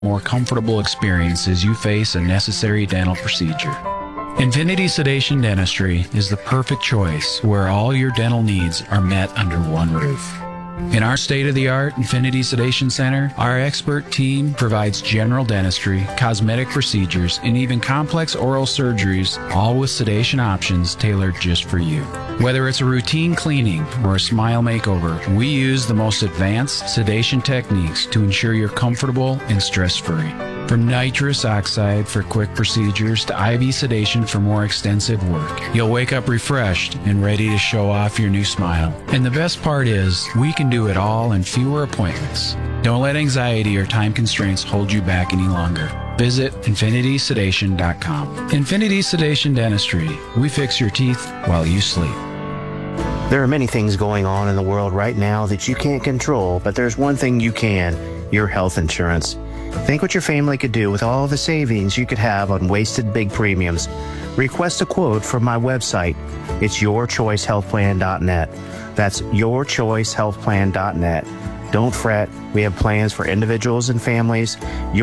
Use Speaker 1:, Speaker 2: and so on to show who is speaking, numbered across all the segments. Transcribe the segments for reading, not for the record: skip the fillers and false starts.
Speaker 1: more comfortable experience as you face a necessary dental procedure. Infinity Sedation Dentistry is the perfect choice where all your dental needs are met under one roof. In our state-of-the-art Infinity Sedation Center, our expert team provides general dentistry, cosmetic procedures, and even complex oral surgeries, all with sedation options tailored just for you. Whether it's a routine cleaning or a smile makeover, we use the most advanced sedation techniques to ensure you're comfortable and stress-free. From nitrous oxide for quick procedures to IV sedation for more extensive work, you'll wake up refreshed and ready to show off your new smile. And the best part is, we can do it all in fewer appointments. Don't let anxiety or time constraints hold you back any longer. Visit infinitysedation.com. Infinity Sedation Dentistry. We fix your teeth while you sleep.
Speaker 2: There are many things going on in the world right now that you can't control, but there's one thing you can: your health insurance. Think what your family could do with all the savings you could have on wasted big premiums. Request a quote from my website. It's yourchoicehealthplan.net. That's yourchoicehealthplan.net. Don't fret. We have plans for individuals and families.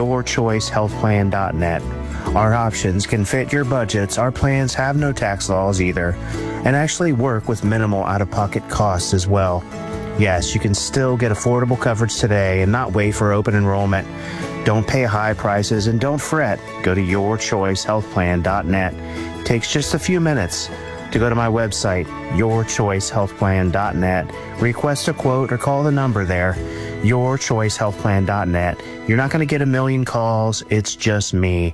Speaker 2: yourchoicehealthplan.net. Our options can fit your budgets. Our plans have no tax laws either, and actually work with minimal out-of-pocket costs as well. Yes, you can still get affordable coverage today and not wait for open enrollment. Don't pay high prices and don't fret. Go to yourchoicehealthplan.net. It takes just a few minutes to go to my website, yourchoicehealthplan.net. Request a quote or call the number there, yourchoicehealthplan.net. You're not going to get a million calls. It's just me.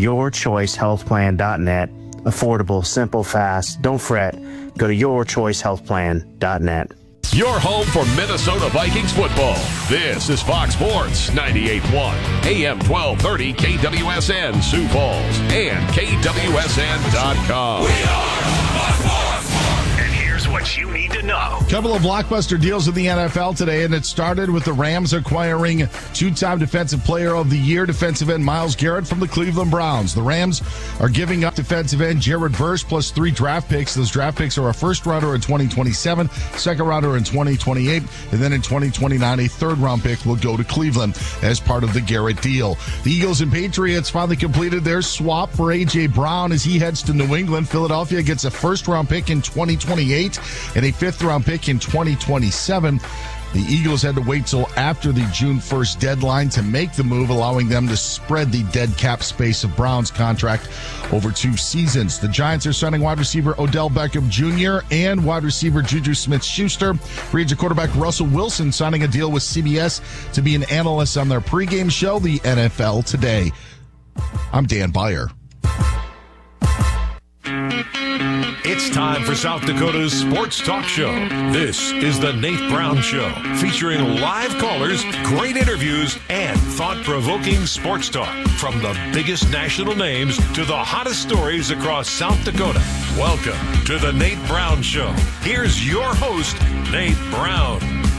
Speaker 2: yourchoicehealthplan.net. Affordable, simple, fast. Don't fret. Go to yourchoicehealthplan.net.
Speaker 3: Your home for Minnesota Vikings football. This is Fox Sports 98.1, AM 1230, KWSN Sioux Falls, and KWSN.com.
Speaker 4: We are Fox Sports. And here's what you need to know.
Speaker 5: Couple of blockbuster deals in the NFL today, and it started with the Rams acquiring two-time Defensive Player of the Year defensive end Myles Garrett from the Cleveland Browns. The Rams are giving up defensive end Jared Verse plus 3 draft picks. Those draft picks are a first-rounder in 2027, second-rounder in 2028, and then in 2029, a third-round pick will go to Cleveland as part of the Garrett deal. The Eagles and Patriots finally completed their swap for A.J. Brown as he heads to New England. Philadelphia gets a first-round pick in 2028 and a fifth-round pick in 2027. The Eagles had to wait till after the June 1st deadline to make the move, allowing them to spread the dead cap space of Brown's contract over 2 seasons. The Giants are signing wide receiver Odell Beckham Jr. and wide receiver Juju Smith-Schuster. Free agent quarterback Russell Wilson signing a deal with CBS to be an analyst on their pregame show, The NFL Today. I'm Dan Beyer.
Speaker 3: It's time for South Dakota's sports talk show. This is the Nate Brown Show, featuring live callers, great interviews, and thought-provoking sports talk. From the biggest national names to the hottest stories across South Dakota. Welcome to the Nate Brown Show. Here's your host, Nate Brown.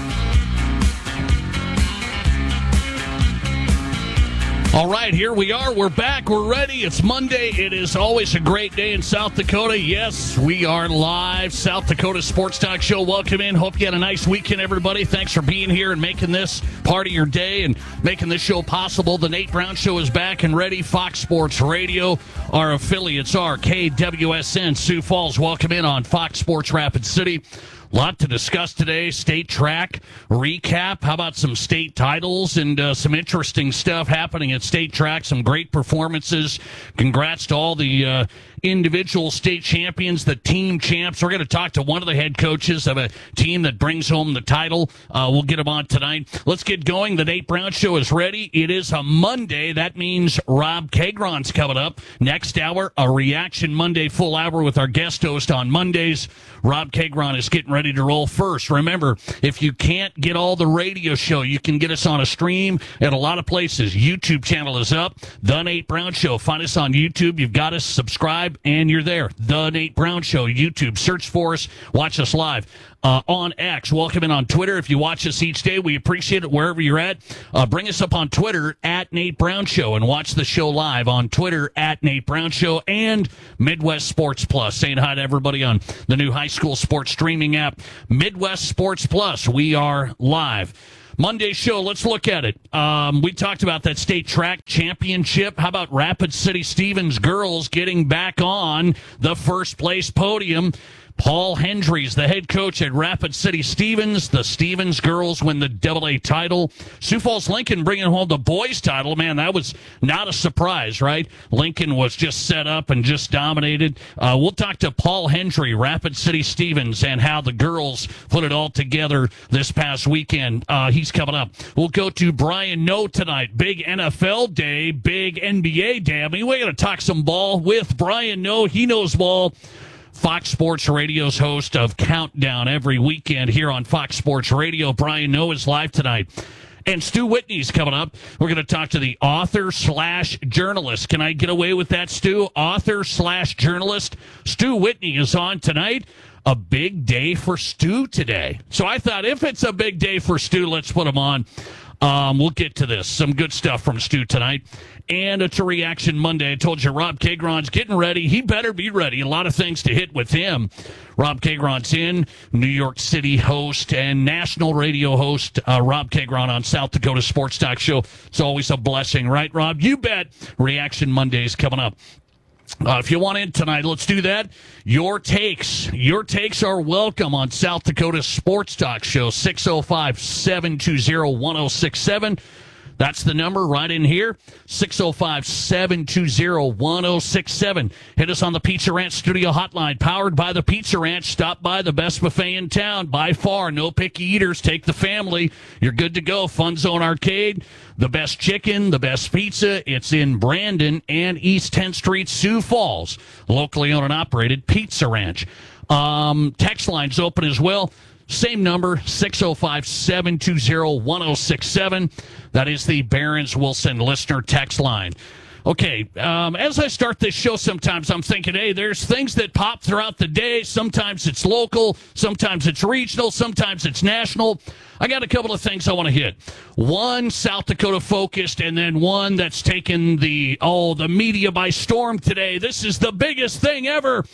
Speaker 6: All right, here we are. We're back. We're ready. It's Monday. It is always a great day in South Dakota. Yes, we are live. South Dakota Sports Talk Show. Welcome in. Hope you had a nice weekend, everybody. Thanks for being here and making this part of your day and making this show possible. The Nate Brown Show is back and ready. Fox Sports Radio. Our affiliates are KWSN Sioux Falls. Welcome in on Fox Sports Rapid City. A lot to discuss today. State track recap. How about some state titles and some interesting stuff happening at state track? Some great performances. Congrats to all the individual state champions, the team champs. We're going to talk to one of the head coaches of a team that brings home the title. We'll get him on tonight. Let's get going. The Nate Brown Show is ready. It is a Monday. That means Rob Kagron's coming up. Next hour, a Reaction Monday full hour with our guest host on Mondays. Rob Kagron is getting ready to roll first. Remember, if you can't get all the radio show, you can get us on a stream at a lot of places. YouTube channel is up. The Nate Brown Show. Find us on YouTube. You've got us. Subscribe, and you're there. The Nate Brown Show. YouTube. Search for us. Watch us live. On X. Welcome in on Twitter. If you watch us each day, we appreciate it wherever you're at. Bring us up on Twitter at Nate Brown Show and watch the show live on Twitter at Nate Brown Show and Midwest Sports Plus. Saying hi to everybody on the new high school sports streaming app, Midwest Sports Plus. We are live. Monday show, let's look at it. We talked about that state track championship. How about Rapid City Stevens girls getting back on the first place podium? Paul Hendry's the head coach at Rapid City Stevens. The Stevens girls win the AA title. Sioux Falls Lincoln bringing home the boys title. Man, that was not a surprise, right? Lincoln was just set up and just dominated. We'll talk to Paul Hendry, Rapid City Stevens, and how the girls put it all together this past weekend. He's coming up. We'll go to Brian Noe tonight. Big NFL day, big NBA day. I mean, we're going to talk some ball with Brian Noe. He knows ball. Fox Sports Radio's host of Countdown every weekend here on Fox Sports Radio. Brian Noe is live tonight. And Stu Whitney's coming up. We're going to talk to the author/journalist. Can I get away with that, Stu? Author/journalist. Stu Whitney is on tonight. A big day for Stu today. So I thought if it's a big day for Stu, let's put him on. We'll get to this. Some good stuff from Stu tonight. And it's a Reaction Monday. I told you Rob Kagron's getting ready. He better be ready. A lot of things to hit with him. Rob Kagron's in, New York City host and national radio host, Rob Kagron on South Dakota Sports Talk Show. It's always a blessing, right, Rob? You bet. Reaction Monday's coming up. If you want in tonight, let's do that. Your takes are welcome on South Dakota Sports Talk Show, 605-720-1067. That's the number right in here, 605-720-1067. Hit us on the Pizza Ranch Studio Hotline, powered by the Pizza Ranch. Stop by the best buffet in town. By far, no picky eaters. Take the family. You're good to go. Fun Zone Arcade, the best chicken, the best pizza. It's in Brandon and East 10th Street, Sioux Falls. Locally owned and operated Pizza Ranch. Text line's open as well. Same number, 605-720-1067. That is the Barron's Wilson listener text line. Okay, as I start this show, sometimes I'm thinking, hey, there's things that pop throughout the day. Sometimes it's local, sometimes it's regional, sometimes it's national. I got a couple of things I want to hit. One, South Dakota focused, and then one that's taken the media by storm today. This is the biggest thing ever.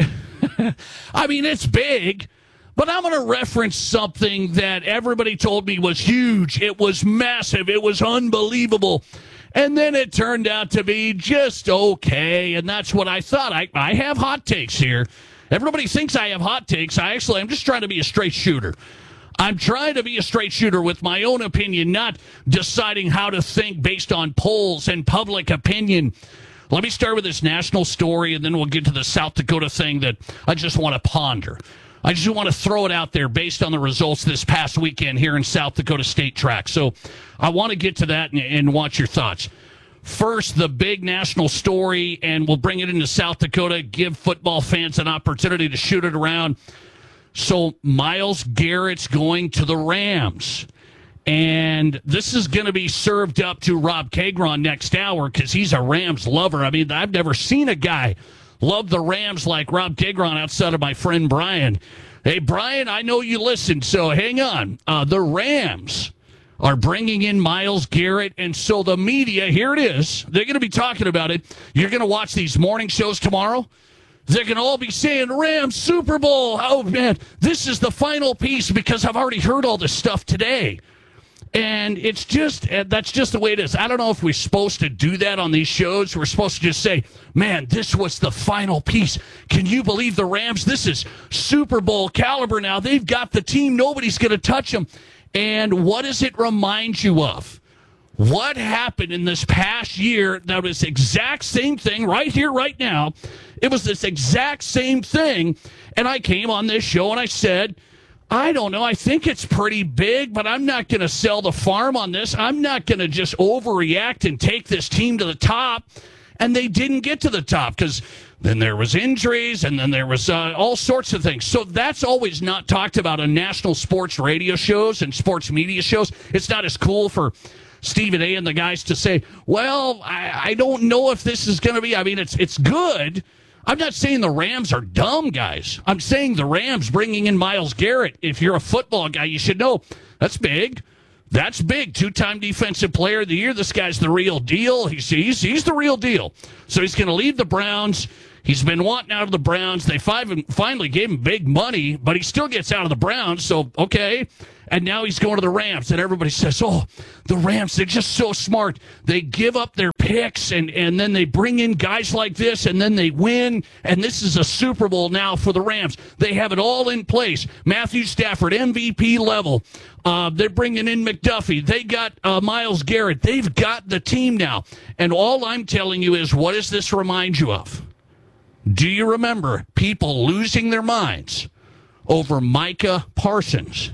Speaker 6: I mean, it's big. But I'm going to reference something that everybody told me was huge. It was massive. It was unbelievable. And then it turned out to be just okay. And that's what I thought. I have hot takes here. Everybody thinks I have hot takes. I'm just trying to be a straight shooter. I'm trying to be a straight shooter with my own opinion, not deciding how to think based on polls and public opinion. Let me start with this national story, and then we'll get to the South Dakota thing that I just want to ponder. I just want to throw it out there based on the results this past weekend here in South Dakota State Track. So I want to get to that and want your thoughts. First, the big national story, and we'll bring it into South Dakota, give football fans an opportunity to shoot it around. So Myles Garrett's going to the Rams. And this is going to be served up to Rob Kagron next hour because he's a Rams lover. I mean, I've never seen a guy love the Rams like Rob Kagron outside of my friend Brian. Hey, Brian, I know you listen, so hang on. The Rams are bringing in Myles Garrett, and so the media, here it is. They're going to be talking about it. You're going to watch these morning shows tomorrow. They're going to all be saying, Rams, Super Bowl. Oh, man, this is the final piece because I've already heard all this stuff today. And it's just, that's just the way it is. I don't know if we're supposed to do that on these shows. We're supposed to just say, man, this was the final piece. Can you believe the Rams? This is Super Bowl caliber now. They've got the team. Nobody's going to touch them. And what does it remind you of? What happened in this past year that was the exact same thing right here, right now? It was this exact same thing. And I came on this show and I said, I don't know. I think it's pretty big, but I'm not going to sell the farm on this. I'm not going to just overreact and take this team to the top. And they didn't get to the top because then there was injuries and then there was all sorts of things. So that's always not talked about on national sports radio shows and sports media shows. It's not as cool for Stephen A. and the guys to say, well, I don't know if this is going to be. I mean, it's good. I'm not saying the Rams are dumb, guys. I'm saying the Rams bringing in Myles Garrett. If you're a football guy, you should know that's big. That's big. 2-time Defensive Player of the Year. This guy's the real deal. He's the real deal. So he's going to leave the Browns. He's been wanting out of the Browns. They finally gave him big money, but he still gets out of the Browns, so okay. And now he's going to the Rams, and everybody says, oh, the Rams, they're just so smart. They give up their picks, and then they bring in guys like this, and then they win, and this is a Super Bowl now for the Rams. They have it all in place. Matthew Stafford, MVP level. They're bringing in McDuffie. They got Myles Garrett. They've got the team now. And all I'm telling you is, what does this remind you of? Do you remember people losing their minds over Micah Parsons?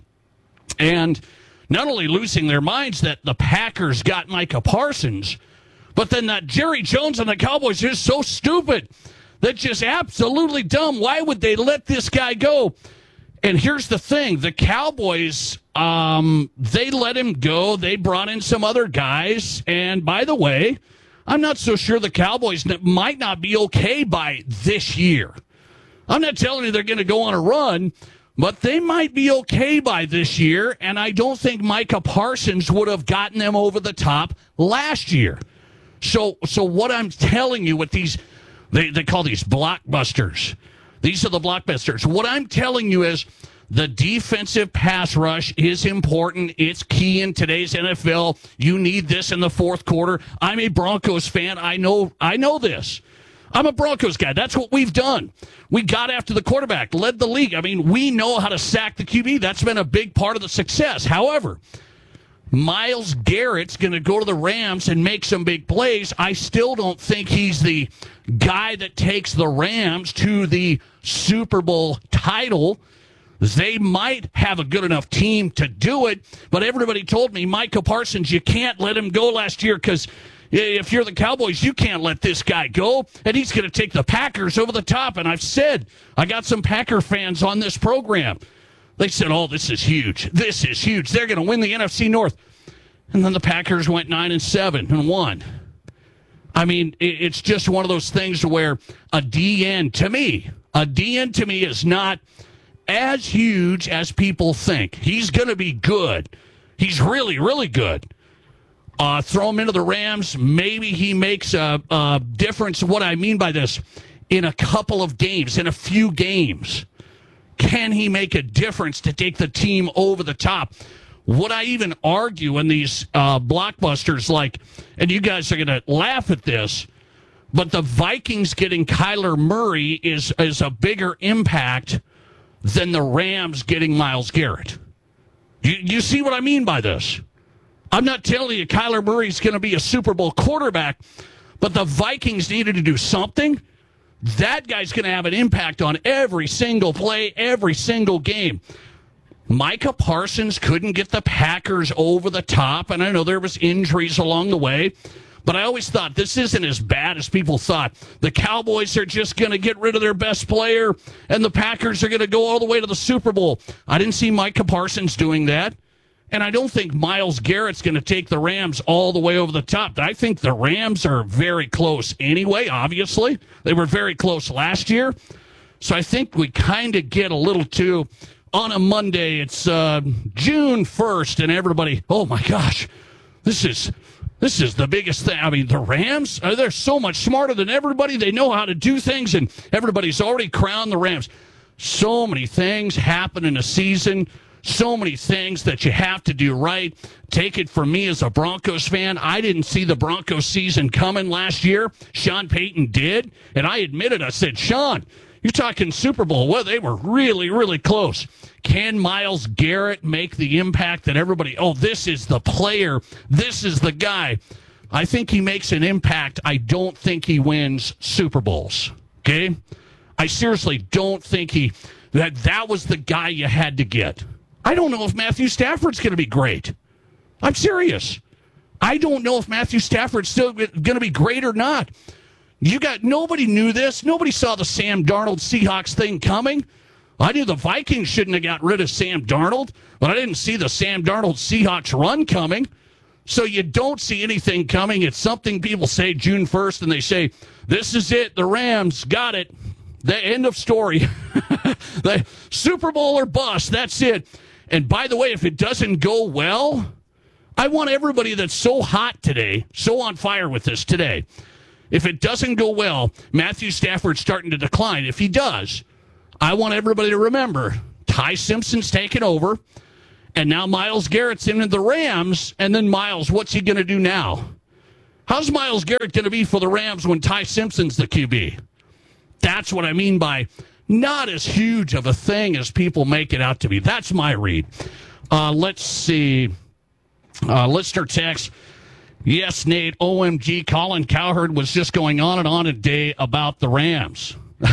Speaker 6: And not only losing their minds that the Packers got Micah Parsons, but then that Jerry Jones and the Cowboys are so stupid. They're just absolutely dumb. Why would they let this guy go? And here's the thing. The Cowboys, they let him go. They brought in some other guys. And by the way, I'm not so sure the Cowboys might not be okay by this year. I'm not telling you they're going to go on a run, but they might be okay by this year, and I don't think Micah Parsons would have gotten them over the top last year. So what I'm telling you with these, they call these blockbusters. These are the blockbusters. What I'm telling you is the defensive pass rush is important. It's key in today's NFL. You need this in the fourth quarter. I'm a Broncos fan. I know this. I'm a Broncos guy. That's what we've done. We got after the quarterback, led the league. I mean, we know how to sack the QB. That's been a big part of the success. However, Myles Garrett's going to go to the Rams and make some big plays. I still don't think he's the guy that takes the Rams to the Super Bowl title. They might have a good enough team to do it, but everybody told me, Micah Parsons, you can't let him go last year because if you're the Cowboys, you can't let this guy go, and he's going to take the Packers over the top. And I've said, I got some Packer fans on this program. They said, oh, this is huge. This is huge. They're going to win the NFC North. And then the Packers went 9-7 and won. I mean, it's just one of those things where a DN to me is not as huge as people think. He's going to be good. He's really, really good. Throw him into the Rams. Maybe he makes a difference. What I mean by this, in a couple of games, in a few games, can he make a difference to take the team over the top? Would I even argue in these blockbusters like, and you guys are going to laugh at this, but the Vikings getting Kyler Murray is a bigger impact than the Rams getting Myles Garrett. You see what I mean by this? I'm not telling you Kyler Murray's going to be a Super Bowl quarterback, but the Vikings needed to do something. That guy's going to have an impact on every single play, every single game. Micah Parsons couldn't get the Packers over the top, and I know there was injuries along the way, but I always thought this isn't as bad as people thought. The Cowboys are just going to get rid of their best player, and the Packers are going to go all the way to the Super Bowl. I didn't see Micah Parsons doing that. And I don't think Myles Garrett's going to take the Rams all the way over the top. I think the Rams are very close anyway, obviously. They were very close last year. So I think we kind of get a little too, on a Monday, it's June 1st, and everybody, oh my gosh, this is the biggest thing. I mean, the Rams, they're so much smarter than everybody. They know how to do things, and everybody's already crowned the Rams. So many things happen in a season. So many things that you have to do right. Take it from me as a Broncos fan. I didn't see the Broncos season coming last year. Sean Payton did. And I admitted, I said, Sean, you're talking Super Bowl. Well, they were really, really close. Can Myles Garrett make the impact that everybody, oh, this is the player. This is the guy. I think he makes an impact. I don't think he wins Super Bowls. Okay? I seriously don't think that was the guy you had to get. I don't know if Matthew Stafford's going to be great. I'm serious. I don't know if Matthew Stafford's still going to be great or not. Nobody knew this. Nobody saw the Sam Darnold Seahawks thing coming. I knew the Vikings shouldn't have got rid of Sam Darnold, but I didn't see the Sam Darnold Seahawks run coming. So you don't see anything coming. It's something people say June 1st, and they say, this is it. The Rams got it. The end of story. The Super Bowl or bust. That's it. And by the way, if it doesn't go well, I want everybody that's so hot today, so on fire with this today, If it doesn't go well, Matthew Stafford's starting to decline. If he does, I want everybody to remember Ty Simpson's taken over, and now Myles Garrett's in the Rams, and then Myles, what's he going to do now? How's Myles Garrett going to be for the Rams when Ty Simpson's the QB? That's what I mean by not as huge of a thing as people make it out to be. That's my read. Let's see. Listener text. Yes, Nate, OMG, Colin Cowherd was just going on and on a day about the Rams.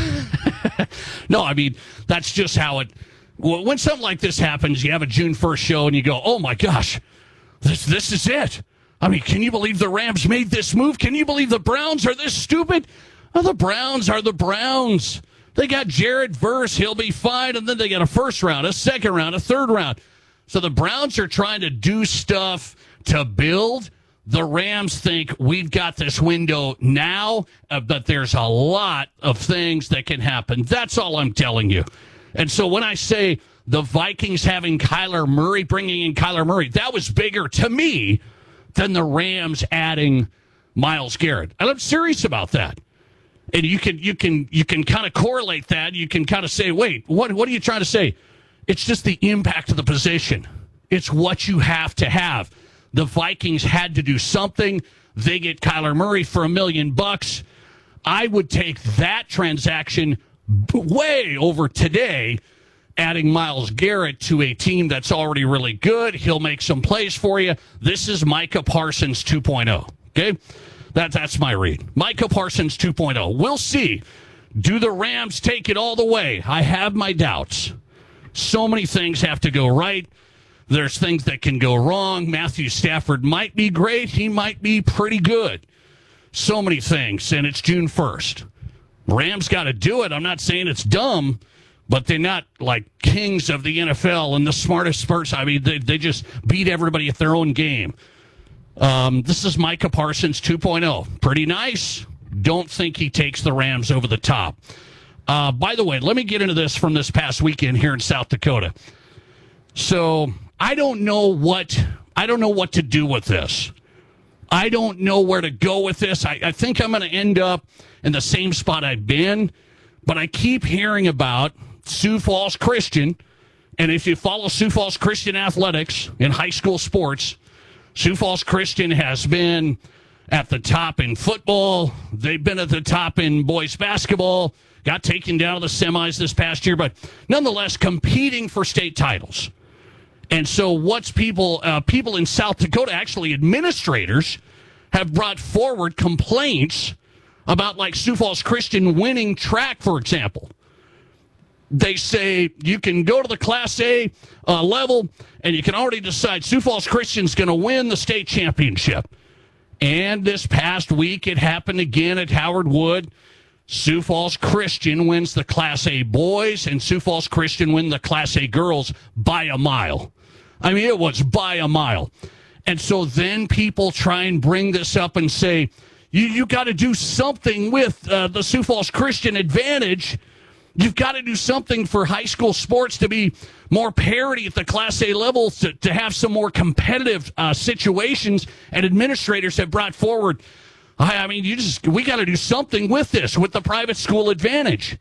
Speaker 6: No, I mean, that's just how it... When something like this happens, you have a June 1st show and you go, oh, my gosh, this is it. I mean, can you believe the Rams made this move? Can you believe the Browns are this stupid? Well, the Browns are the Browns. They got Jared Verse. He'll be fine. And then they got a first round, a second round, a third round. So the Browns are trying to do stuff to build. The Rams think we've got this window now, but there's a lot of things that can happen. That's all I'm telling you. And so when I say the Vikings having Kyler Murray, bringing in Kyler Murray, that was bigger to me than the Rams adding Myles Garrett. And I'm serious about that. And you can kind of correlate that. You can kind of say, wait, what are you trying to say? It's just the impact of the position. It's what you have to have. The Vikings had to do something. They get Kyler Murray for $1 million. I would take that transaction way over today, adding Myles Garrett to a team that's already really good. He'll make some plays for you. This is Micah Parsons 2.0. Okay? That's my read. Micah Parsons 2.0. We'll see. Do the Rams take it all the way? I have my doubts. So many things have to go right. There's things that can go wrong. Matthew Stafford might be great. He might be pretty good. So many things, and it's June 1st. Rams got to do it. I'm not saying it's dumb, but they're not like kings of the NFL and the smartest person. I mean, they just beat everybody at their own game. This is Micah Parsons 2.0. Pretty nice. Don't think he takes the Rams over the top. By the way, let me get into this from this past weekend here in South Dakota. So I don't know what to do with this. I don't know where to go with this. I think I'm going to end up in the same spot I've been, but I keep hearing about Sioux Falls Christian, and if you follow Sioux Falls Christian athletics in high school sports, Sioux Falls Christian has been at the top in football. They've been at the top in boys basketball, got taken down to the semis this past year, but nonetheless competing for state titles. And so what's people in South Dakota, actually administrators, have brought forward complaints about like Sioux Falls Christian winning track, for example. They say you can go to the Class A level and you can already decide Sioux Falls Christian's going to win the state championship. And this past week it happened again at Howard Wood. Sioux Falls Christian wins the Class A boys and Sioux Falls Christian win the Class A girls by a mile. I mean, it was by a mile. And so then people try and bring this up and say, you got to do something with the Sioux Falls Christian advantage. You've got to do something for high school sports to be more parity at the Class A level, to have some more competitive situations. And administrators have brought forward, I mean, we got to do something with this, with the private school advantage.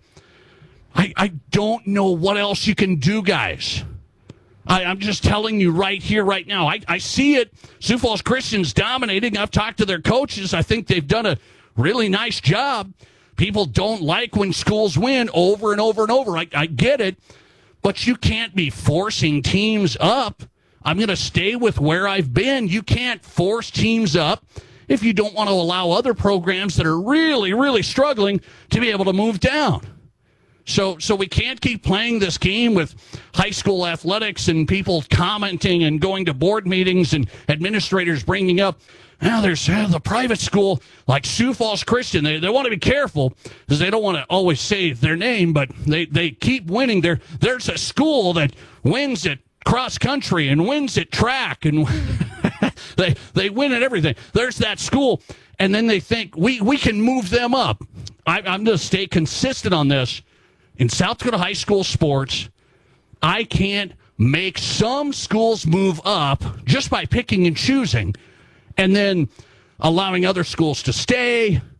Speaker 6: I don't know what else you can do, guys. I'm just telling you right here, right now. I see it. Sioux Falls Christian's dominating. I've talked to their coaches. I think they've done a really nice job. People don't like when schools win over and over and over. I get it. But you can't be forcing teams up. I'm going to stay with where I've been. You can't force teams up if you don't want to allow other programs that are really, really struggling to be able to move down. So we can't keep playing this game with high school athletics and people commenting and going to board meetings and administrators bringing up, now there's the private school like Sioux Falls Christian. They want to be careful because they don't want to always say their name, but they keep winning. There's a school that wins at cross country and wins at track, and they win at everything. There's that school, and then they think we can move them up. I'm going to stay consistent on this. In South Dakota high school sports, I can't make some schools move up just by picking and choosing and then allowing other schools to stay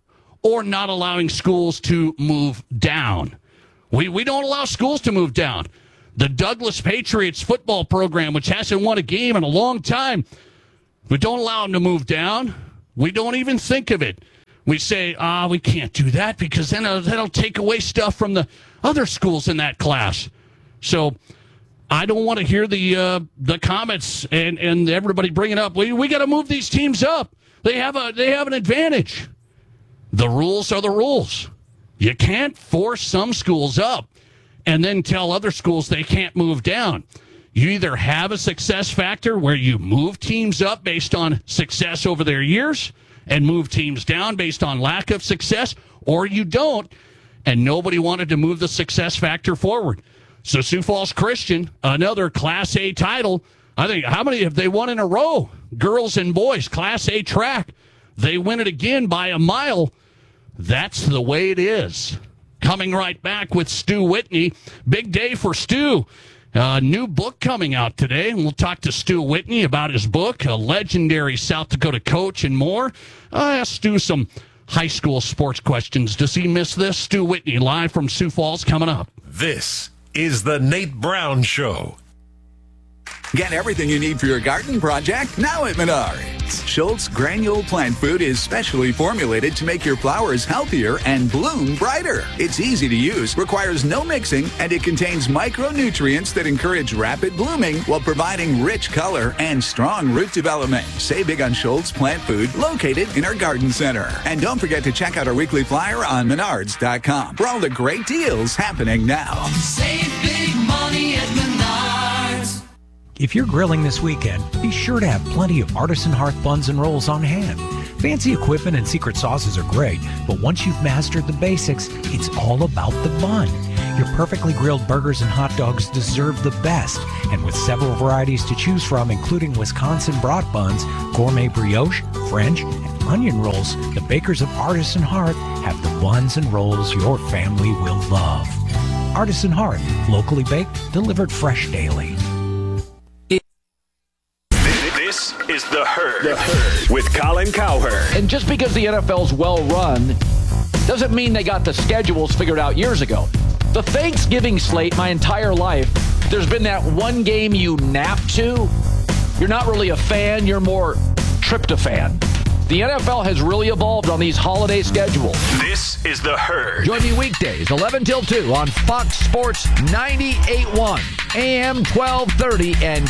Speaker 6: or not allowing schools to move down. We don't allow schools to move down. The Douglas Patriots football program, which hasn't won a game in a long time, we don't allow them to move down. We don't even think of it. We say, we can't do that because then that'll take away stuff from the other schools in that class. So I don't want to hear the comments and everybody bringing up, we got to move these teams up. They have an advantage. The rules are the rules. You can't force some schools up and then tell other schools they can't move down. You either have a success factor where you move teams up based on success over their years and move teams down based on lack of success, or you don't, and nobody wanted to move the success factor forward. So Sioux Falls Christian, another Class A title. I think, how many have they won in a row? Girls and boys, Class A track. They win it again by a mile. That's the way it is. Coming right back with Stu Whitney. Big day for Stu. New book coming out today, and we'll talk to Stu Whitney about his book, a legendary South Dakota coach, and more. I asked Stu some high school sports questions. Does he miss this? Stu Whitney, live from Sioux Falls, coming up.
Speaker 3: This is the Nate Brown Show.
Speaker 7: Get everything you need for your garden project now at Menards. Schultz Granule Plant Food is specially formulated to make your flowers healthier and bloom brighter. It's easy to use, requires no mixing, and it contains micronutrients that encourage rapid blooming while providing rich color and strong root development. Save big on Schultz Plant Food, located in our garden center. And don't forget to check out our weekly flyer on Menards.com for all the great deals happening now.
Speaker 8: Save big money at Menards.
Speaker 9: If you're grilling this weekend, be sure to have plenty of Artisan Hearth buns and rolls on hand. Fancy equipment and secret sauces are great, but once you've mastered the basics, it's all about the bun. Your perfectly grilled burgers and hot dogs deserve the best, and with several varieties to choose from, including Wisconsin brat buns, gourmet brioche, French, and onion rolls, the bakers of Artisan Hearth have the buns and rolls your family will love. Artisan Hearth, locally baked, delivered fresh daily.
Speaker 4: This is The Herd with Colin Cowherd.
Speaker 10: And just because the NFL's well run doesn't mean they got the schedules figured out years ago. The Thanksgiving slate, my entire life, there's been that one game you nap to. You're not really a fan, you're more tryptophan. The NFL has really evolved on these holiday schedules.
Speaker 4: This is The Herd.
Speaker 10: Join me weekdays, 11 till 2 on Fox Sports 98.1, AM 1230, and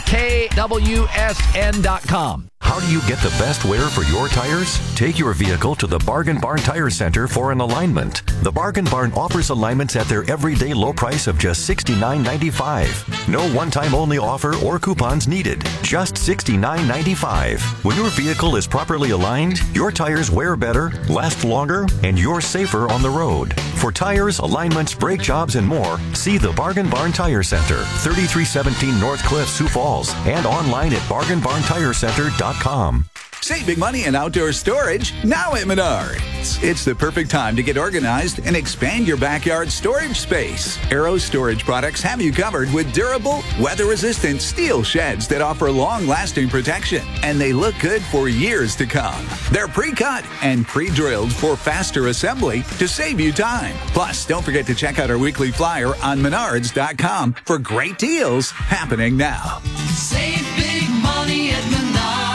Speaker 10: KWSN.com.
Speaker 11: How do you get the best wear for your tires? Take your vehicle to the Bargain Barn Tire Center for an alignment. The Bargain Barn offers alignments at their everyday low price of just $69.95. No one-time only offer or coupons needed. Just $69.95. When your vehicle is properly aligned, your tires wear better, last longer, and you're safer on the road. For tires, alignments, brake jobs, and more, see the Bargain Barn Tire Center, 3317 North Cliff, Sioux Falls, and online at bargainbarntirecenter.com.
Speaker 7: Save big money in outdoor storage now at Menards. It's the perfect time to get organized and expand your backyard storage space. Arrow Storage products have you covered with durable, weather-resistant steel sheds that offer long-lasting protection, and they look good for years to come. They're pre-cut and pre-drilled for faster assembly to save you time. Plus, don't forget to check out our weekly flyer on Menards.com for great deals happening now.
Speaker 8: Save big money at Menards.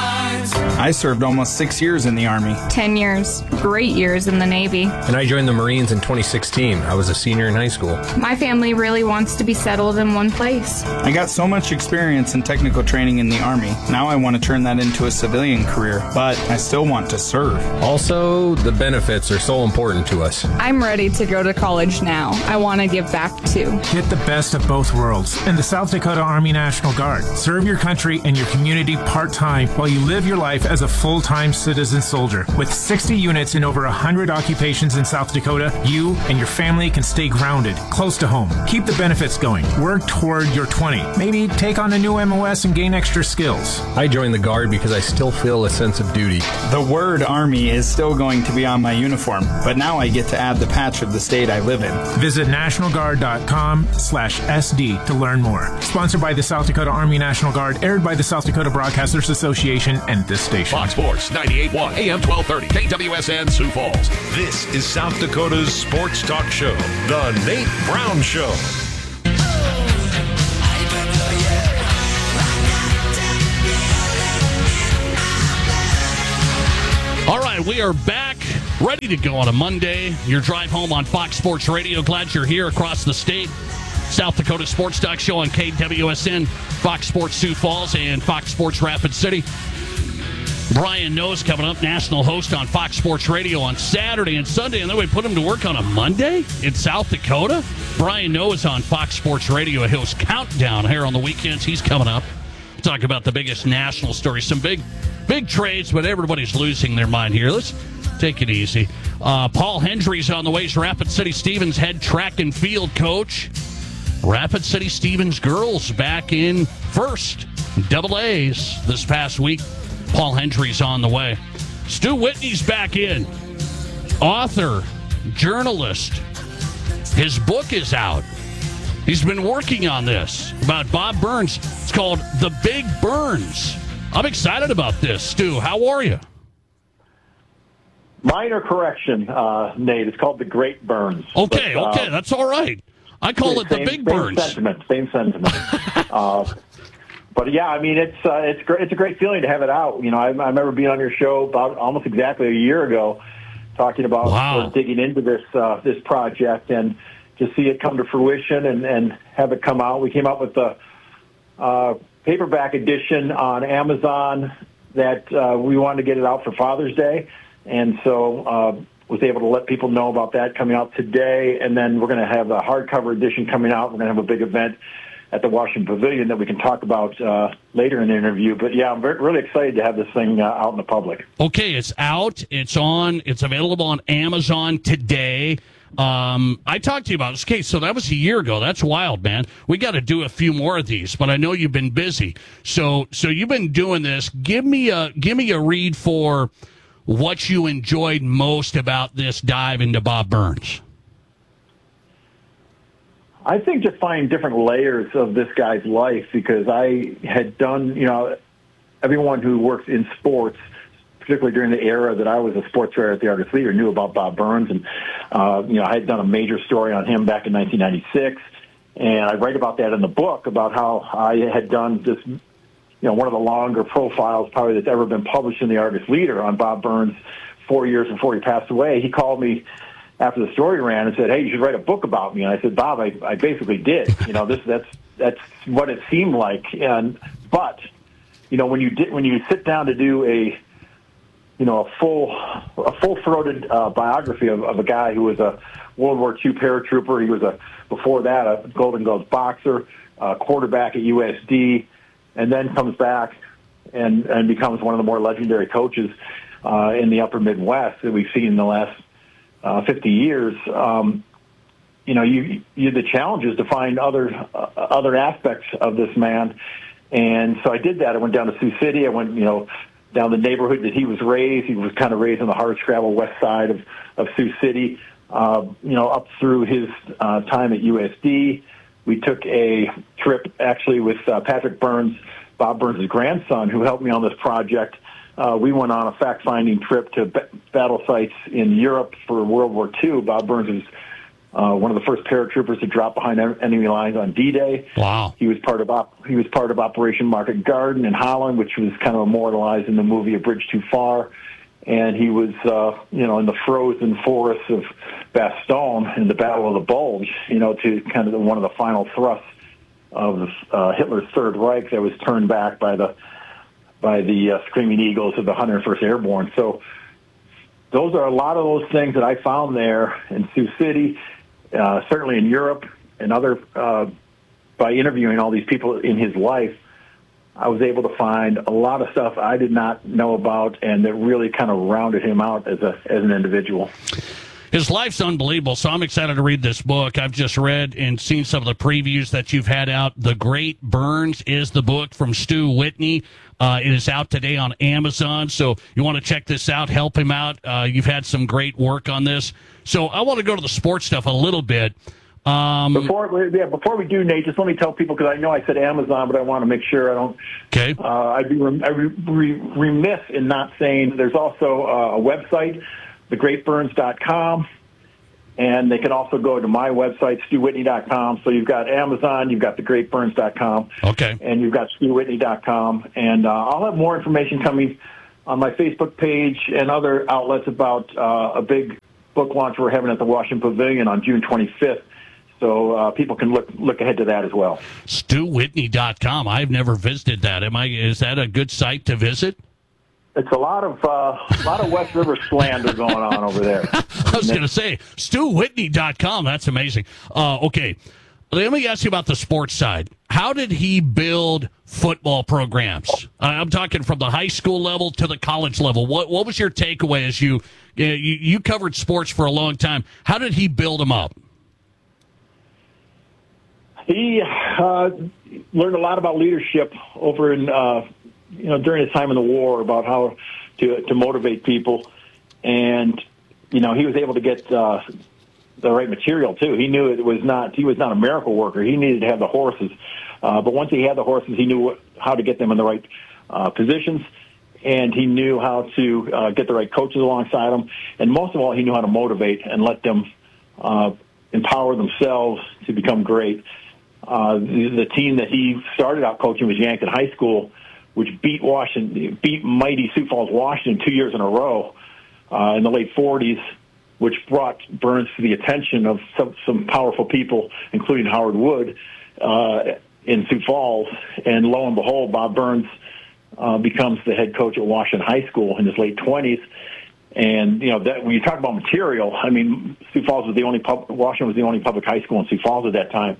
Speaker 12: I served almost 6 years in the Army.
Speaker 13: 10 years. Great years in the Navy.
Speaker 14: And I joined the Marines in 2016. I was a senior in high school.
Speaker 13: My family really wants to be settled in one place.
Speaker 12: I got so much experience and technical training in the Army. Now I want to turn that into a civilian career, but I still want to serve.
Speaker 14: Also, the benefits are so important to us.
Speaker 13: I'm ready to go to college now. I want to give back too.
Speaker 15: Get the best of both worlds in the South Dakota Army National Guard. Serve your country and your community part-time while you live your life as a full-time citizen soldier. With 60 units in over 100 occupations in South Dakota, you and your family can stay grounded, close to home. Keep the benefits going. Work toward your 20. Maybe take on a new MOS and gain extra skills.
Speaker 14: I joined the Guard because I still feel a sense of duty.
Speaker 12: The word Army is still going to be on my uniform, but now I get to add the patch of the state I live in.
Speaker 15: Visit nationalguard.com/SD to learn more. Sponsored by the South Dakota Army National Guard, aired by the South Dakota Broadcasters Association and this station.
Speaker 3: station. Fox Sports 98.1 AM 1230 KWSN Sioux Falls. This is South Dakota's sports talk show, The Nate Brown Show.
Speaker 6: All right, we are back, ready to go on a Monday. Your drive home on Fox Sports Radio. Glad you're here across the state. South Dakota Sports Talk Show on KWSN, Fox Sports Sioux Falls, and Fox Sports Rapid City. Brian Noe's coming up, national host on Fox Sports Radio on Saturday and Sunday, and then we put him to work on a Monday in South Dakota. Brian Noe is on Fox Sports Radio. He hosts Countdown here on the weekends. He's coming up. We'll talk about the biggest national stories. Some big trades, but everybody's losing their mind here. Let's take it easy. Paul Hendry's on the way. He's Rapid City Stevens head track and field coach. Rapid City Stevens girls back in first, double A's this past week. Paul Hendry's on the way. Stu Whitney's back in. Author, journalist. His book is out. He's been working on this about Bob Burns. It's called The Big Burns. I'm excited about this. Stu, how are you?
Speaker 16: Minor correction, Nate. It's called The Great Burns.
Speaker 6: Okay, that's all right. I call it The Big Burns.
Speaker 16: Same sentiment. But yeah, I mean, it's great. It's a great feeling to have it out. You know, I remember being on your show about almost exactly a year ago, talking about sort of digging into this project and to see it come to fruition and have it come out. We came out with the paperback edition on Amazon that we wanted to get it out for Father's Day, and so was able to let people know about that coming out today. And then we're going to have a hardcover edition coming out. We're going to have a big event at the Washington Pavilion that we can talk about later in the interview. But yeah, I'm really excited to have this thing out in the public.
Speaker 6: Okay, it's out. It's available on Amazon today. I talked to you about this case, so that was a year ago. That's wild, man. We got to do a few more of these, but I know you've been busy. So you've been doing this. Give me a read for what you enjoyed most about this dive into Bob Burns.
Speaker 16: I think just finding different layers of this guy's life, because I had done, everyone who works in sports, particularly during the era that I was a sports writer at the Argus Leader, knew about Bob Burns. And, I had done a major story on him back in 1996. And I write about that in the book, about how I had done this, one of the longer profiles probably that's ever been published in the Argus Leader on Bob Burns 4 years before he passed away. He called me after the story ran and said, "Hey, you should write a book about me." And I said, "Bob, I basically did. That's what it seemed like." But when you sit down to do a full-throated biography of a guy who was a World War II paratrooper, he was before that a Golden Gloves boxer, quarterback at USD, and then comes back and becomes one of the more legendary coaches in the Upper Midwest that we've seen in the last 50 years. The challenge is to find other aspects of this man. And so I did that. I went down to Sioux City. I went, down the neighborhood that he was raised. He was kind of raised on the hardscrabble west side of Sioux City, up through his time at USD. We took a trip actually with Patrick Burns, Bob Burns' grandson, who helped me on this project. We went on a fact-finding trip to battle sites in Europe for World War II. Bob Burns was one of the first paratroopers to drop behind enemy lines on D-Day.
Speaker 6: Wow!
Speaker 16: He was part of Operation Market Garden in Holland, which was kind of immortalized in the movie A Bridge Too Far. And he was, in the frozen forests of Bastogne in the Battle of the Bulge, to kind of one of the final thrusts of Hitler's Third Reich that was turned back by the Screaming Eagles of the 101st Airborne. So those are a lot of those things that I found there in Sioux City, certainly in Europe, and other, by interviewing all these people in his life, I was able to find a lot of stuff I did not know about, and that really kind of rounded him out as an individual.
Speaker 6: His life's unbelievable, so I'm excited to read this book. I've just read and seen some of the previews that you've had out. The Great Burns is the book from Stu Whitney. It is out today on Amazon, so you want to check this out, help him out. You've had some great work on this. So I want to go to the sports stuff a little bit.
Speaker 16: Before we do, Nate, just let me tell people, because I know I said Amazon, but I want to make sure I don't.
Speaker 6: Okay.
Speaker 16: I'd be remiss in not saying there's also a website, thegreatburns.com, and they can also go to my website, StuWhitney.com. So you've got Amazon, you've got thegreatburns.com,
Speaker 6: okay,
Speaker 16: and you've got StuWhitney.com, and I'll have more information coming on my Facebook page and other outlets about a big book launch we're having at the Washington Pavilion on June 25th. So people can look ahead to that as well.
Speaker 6: StuWhitney.com. I've never visited that. Is that a good site to visit?
Speaker 16: It's a lot of West River slander going on over there.
Speaker 6: I was going to say StuWhitney.com. That's amazing. Okay, let me ask you about the sports side. How did he build football programs? I'm talking from the high school level to the college level. What was your takeaway as you covered sports for a long time? How did he build them up?
Speaker 16: He learned a lot about leadership over in during his time in the war, about how to motivate people, and he was able to get the right material too. He knew he was not a miracle worker. He needed to have the horses, but once he had the horses, he knew how to get them in the right positions, and he knew how to get the right coaches alongside them, and most of all, he knew how to motivate and let them empower themselves to become great. The team that he started out coaching was Yankton High School, which beat mighty Sioux Falls, Washington 2 years in a row in the late 40s, which brought Burns to the attention of some powerful people, including Howard Wood in Sioux Falls. And lo and behold, Bob Burns becomes the head coach at Washington High School in his late 20s. And that when you talk about material, I mean, Washington was the only public high school in Sioux Falls at that time.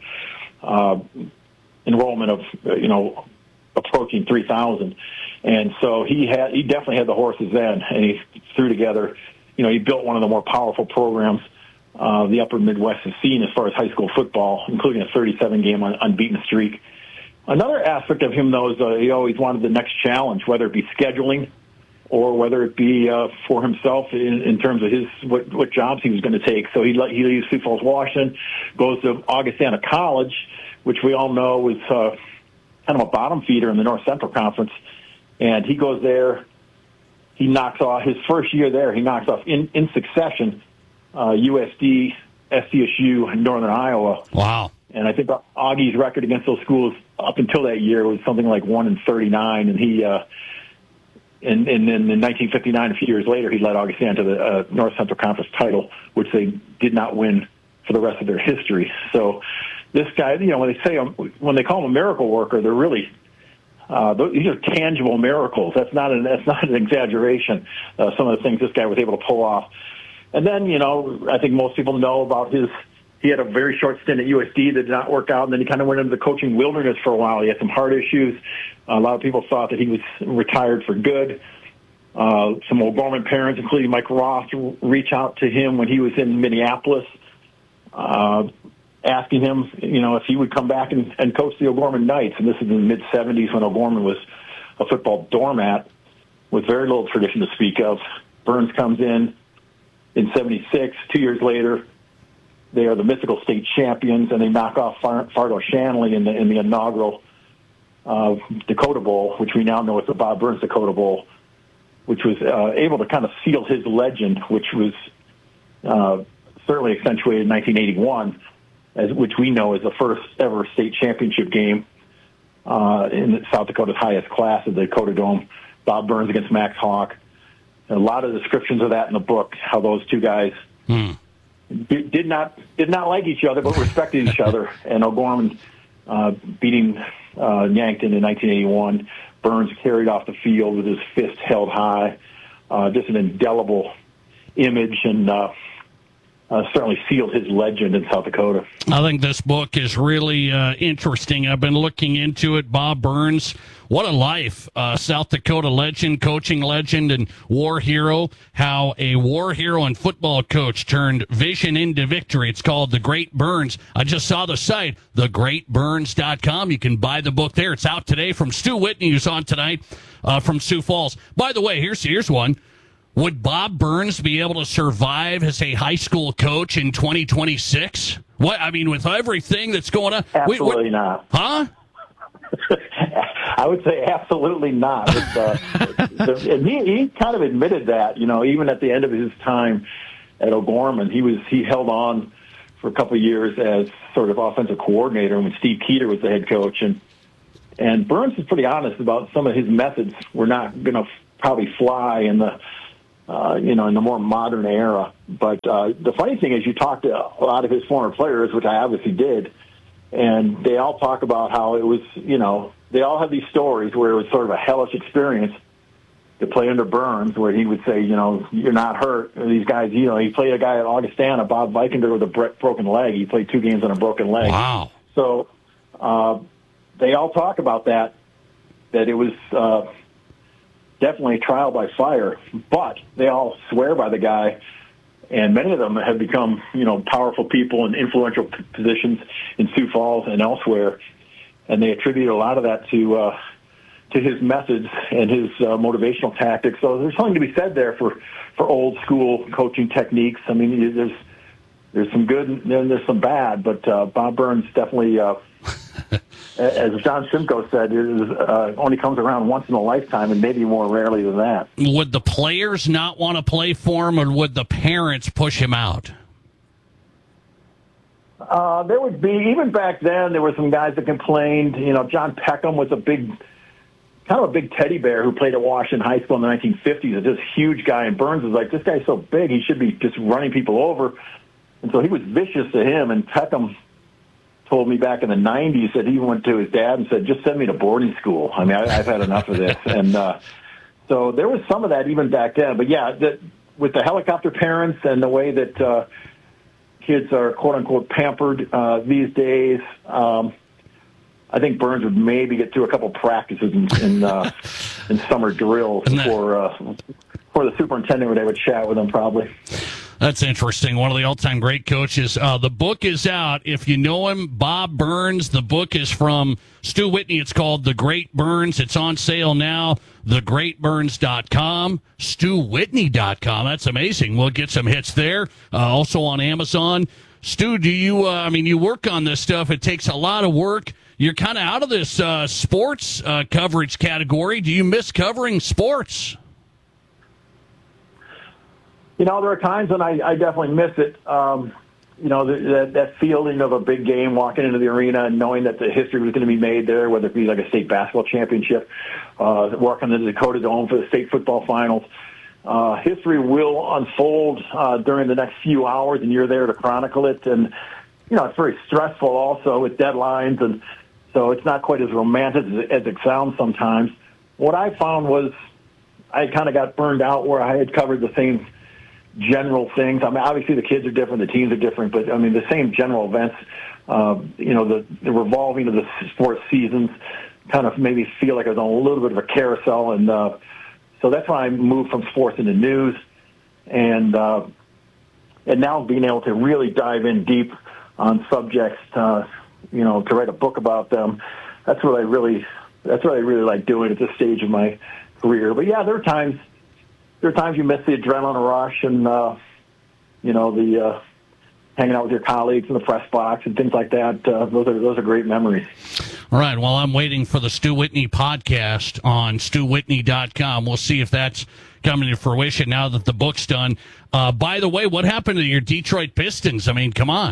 Speaker 16: Enrollment of approaching 3,000, and so he definitely had the horses then, and he threw together. He built one of the more powerful programs the Upper Midwest has seen as far as high school football, including a 37-game unbeaten streak. Another aspect of him, though, is he always wanted the next challenge, whether it be scheduling or whether it be for himself in terms of what jobs he was going to take. So he leaves Sioux Falls, Washington, goes to Augustana College, which we all know was kind of a bottom feeder in the North Central Conference, and he goes there. He knocks off his first year there. He knocks off in succession USD, SDSU, and Northern Iowa.
Speaker 6: Wow!
Speaker 16: And I think Augie's record against those schools up until that year was something like 1-39, and he. And then in 1959, a few years later, he led Augustana to the North Central Conference title, which they did not win for the rest of their history. So this guy, when they call him a miracle worker, they're really these are tangible miracles. That's not an exaggeration. Some of the things this guy was able to pull off. And then I think most people know about he had a very short stint at USD that did not work out, and then he kind of went into the coaching wilderness for a while. He had some heart issues. A lot of people thought that he was retired for good. Some O'Gorman parents, including Mike Ross, reach out to him when he was in Minneapolis, asking him, if he would come back and coach the O'Gorman Knights. And this is in the mid-'70s when O'Gorman was a football doormat with very little tradition to speak of. Burns comes in 76. 2 years later, they are the mythical state champions, and they knock off Fargo Shanley in the inaugural Dakota Bowl, which we now know as the Bob Burns Dakota Bowl, which was able to kind of seal his legend, which was certainly accentuated in 1981, which we know is the first ever state championship game in South Dakota's highest class of the Dakota Dome. Bob Burns against Max Hawk. And a lot of descriptions of that in the book, how those two guys did not like each other, but respected each other. And O'Gorman beating Yankton in 1981. Burns carried off the field with his fist held high. Just an indelible image, and certainly sealed his legend in South Dakota.
Speaker 6: I think this book is really interesting. I've been looking into it. Bob Burns, what a life. South Dakota legend, coaching legend, and war hero. How a war hero and football coach turned vision into victory. It's called The Great Burns. I just saw the site, thegreatburns.com. You can buy the book there. It's out today from Stu Whitney, who's on tonight from Sioux Falls. By the way, here's one. Would Bob Burns be able to survive as a high school coach in 2026? What I mean, with everything that's going on,
Speaker 16: absolutely not.
Speaker 6: Huh?
Speaker 16: I would say absolutely not. And he kind of admitted that, even at the end of his time at O'Gorman, he held on for a couple of years as sort of offensive coordinator when Steve Keeter was the head coach. And Burns is pretty honest about some of his methods were not going to probably fly in the in the more modern era. But the funny thing is, you talk to a lot of his former players, which I obviously did, and they all talk about how it was, they all have these stories where it was sort of a hellish experience to play under Burns, where he would say, you're not hurt. These guys, he played a guy at Augustana, Bob Vikander, with a broken leg. He played 2 games on a broken leg.
Speaker 6: Wow.
Speaker 16: So they all talk about that it was definitely trial by fire, but they all swear by the guy. And many of them have become, powerful people in influential positions in Sioux Falls and elsewhere. And they attribute a lot of that to his methods and his motivational tactics. So there's something to be said there for old school coaching techniques. I mean, there's some good and then there's some bad, but Bob Burns definitely, as John Simcoe said, only comes around once in a lifetime, and maybe more rarely than that.
Speaker 6: Would the players not want to play for him, or would the parents push him out?
Speaker 16: There would be, even back then, there were some guys that complained. John Peckham was kind of a big teddy bear who played at Washington High School in the 1950s. A just huge guy, and Burns was like, this guy's so big, he should be just running people over. And so he was vicious to him, and Peckham told me back in the 90s that he went to his dad and said, just send me to boarding school. I mean, I've had enough of this. And so there was some of that even back then. But, yeah, with the helicopter parents and the way that kids are, quote-unquote, pampered these days, I think Burns would maybe get through a couple practices in summer drills before the superintendent would have a chat with him, probably.
Speaker 6: That's interesting. One of the all-time great coaches. The book is out. If you know him, Bob Burns. The book is from Stu Whitney. It's called The Great Burns. It's on sale now. TheGreatBurns.com. StuWhitney.com. That's amazing. We'll get some hits there. Also on Amazon. Stu, do you, you work on this stuff. It takes a lot of work. You're kind of out of this sports coverage category. Do you miss covering sports?
Speaker 16: There are times when I definitely miss it. That feeling of a big game, walking into the arena and knowing that the history was going to be made there, whether it be like a state basketball championship, walking into the Dakota Dome for the state football finals. History will unfold during the next few hours, and you're there to chronicle it. And, it's very stressful also with deadlines, and so it's not quite as romantic as it sounds sometimes. What I found was I kind of got burned out where I had covered the same general things. I mean, obviously the kids are different, the teams are different, but the same general events, the revolving of the sports seasons kind of made me feel like I was on a little bit of a carousel. And so that's why I moved from sports into news. And now being able to really dive in deep on subjects, to write a book about them, that's what I really like doing at this stage of my career. But yeah, there are times you miss the adrenaline rush and, the hanging out with your colleagues in the press box and things like that. Those are great memories.
Speaker 6: All right. Well, I'm waiting for the Stu Whitney podcast on StuWhitney.com. We'll see if that's coming to fruition now that the book's done. By the way, what happened to your Detroit Pistons? I mean, come on.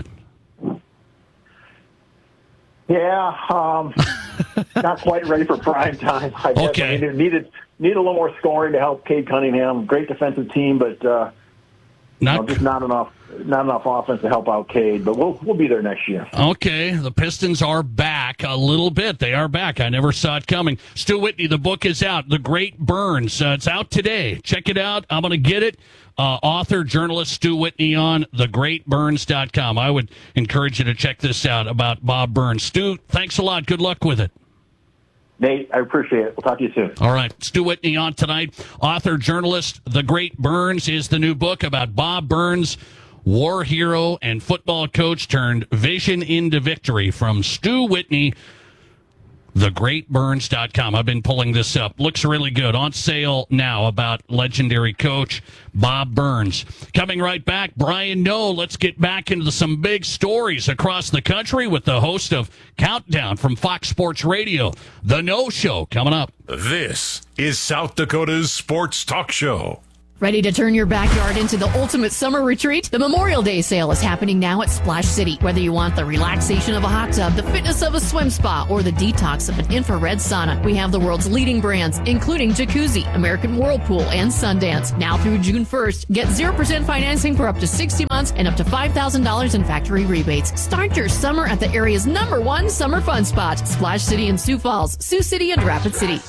Speaker 16: Yeah, not quite ready for prime time. I guess.
Speaker 6: Okay.
Speaker 16: I mean, needed a little more scoring to help Cade Cunningham. Great defensive team, but just not enough offense to help out Cade. But we'll be there next year.
Speaker 6: Okay, the Pistons are back a little bit. They are back. I never saw it coming. Stu Whitney, the book is out. The Great Burns. It's out today. Check it out. I'm going to get it. Author, journalist Stu Whitney on thegreatburns.com. I would encourage you to check this out about Bob Burns. Stu, thanks a lot. Good luck with it.
Speaker 16: Nate, I appreciate it. We'll talk to you soon.
Speaker 6: All right. Stu Whitney on tonight. Author, journalist, The Great Burns is the new book about Bob Burns, war hero and football coach turned vision into victory. From Stu Whitney, thegreatburns.com. I've been pulling this up. Looks really good. On sale now about legendary coach Bob Burns. Coming right back, Brian Noe. Let's get back into some big stories across the country with the host of Countdown from Fox Sports Radio. The Noe Show coming up.
Speaker 3: This is South Dakota's Sports Talk Show.
Speaker 17: Ready to turn your backyard into the ultimate summer retreat? The Memorial Day sale is happening now at Splash City. Whether you want the relaxation of a hot tub, the fitness of a swim spa, or the detox of an infrared sauna, we have the world's leading brands, including Jacuzzi, American Whirlpool, and Sundance. Now through June 1st, get 0% financing for up to 60 months and up to $5,000 in factory rebates. Start your summer at the area's #1 summer fun spot, Splash City in Sioux Falls, Sioux City, and Rapid City.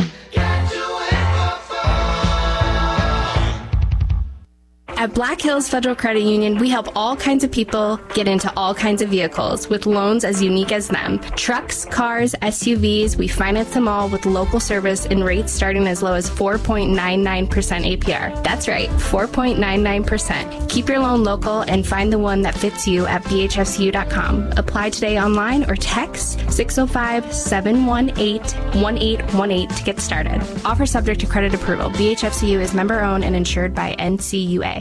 Speaker 18: At Black Hills Federal Credit Union, we help all kinds of people get into all kinds of vehicles with loans as unique as them. Trucks, cars, SUVs, we finance them all with local service and rates starting as low as 4.99% APR. That's right, 4.99%. Keep your loan local and find the one that fits you at bhfcu.com. Apply today online or text 605-718-1818 to get started. Offer subject to credit approval. BHFCU is member owned and insured by NCUA.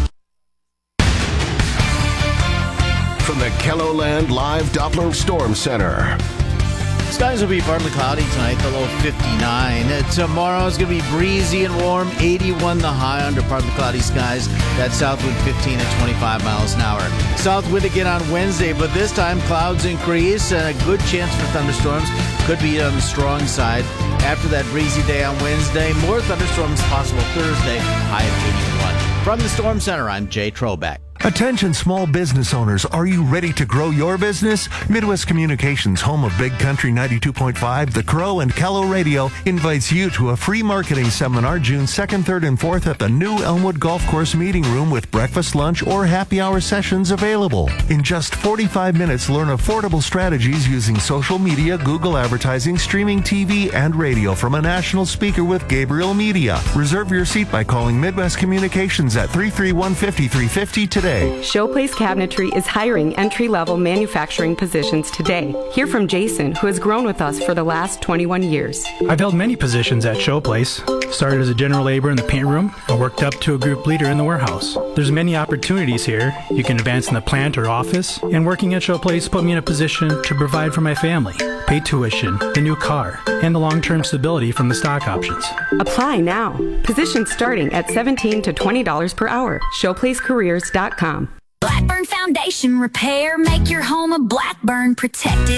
Speaker 19: From the KELOLAND Live Doppler Storm Center.
Speaker 20: Skies will be partly cloudy tonight, the low 59. Tomorrow is going to be breezy and warm, 81 the high under partly cloudy skies. That south wind 15 at 25 miles an hour. South wind again on Wednesday, but this time clouds increase and a good chance for thunderstorms. Could be on the strong side. After that breezy day on Wednesday, more thunderstorms possible Thursday, high of 81. From the Storm Center, I'm Jay Trobeck.
Speaker 21: Attention small business owners, are you ready to grow your business? Midwest Communications, home of Big Country 92.5, The Crow, and Callow Radio, invites you to a free marketing seminar June 2nd, 3rd, and 4th at the new Elmwood Golf Course Meeting Room with breakfast, lunch, or happy hour sessions available. In just 45 minutes, learn affordable strategies using social media, Google advertising, streaming TV, and radio from a national speaker with Gabriel Media. Reserve your seat by calling Midwest Communications at 331-5350 today.
Speaker 22: Showplace Cabinetry is hiring entry-level manufacturing positions today. Hear from Jason, who has grown with us for the last 21 years.
Speaker 23: I've held many positions at Showplace. Started as a general laborer in the paint room and worked up to a group leader in the warehouse. There's many opportunities here. You can advance in the plant or office, and working at Showplace put me in a position to provide for my family, pay tuition, the new car, and the long-term stability from the stock options.
Speaker 22: Apply now. Positions starting at $17 to $20 per hour. Showplacecareers.com.
Speaker 24: Blackburn Foundation Repair. Make your home a Blackburn protected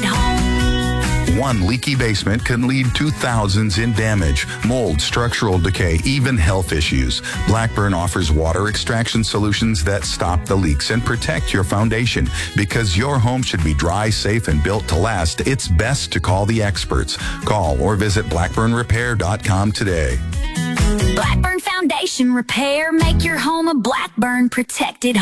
Speaker 24: home.
Speaker 25: One leaky basement can lead to thousands in damage, mold, structural decay, even health issues. Blackburn offers water extraction solutions that stop the leaks and protect your foundation. Because your home should be dry, safe, and built to last, it's best to call the experts. Call or visit blackburnrepair.com today.
Speaker 24: Blackburn Foundation Repair. Make your home a Blackburn protected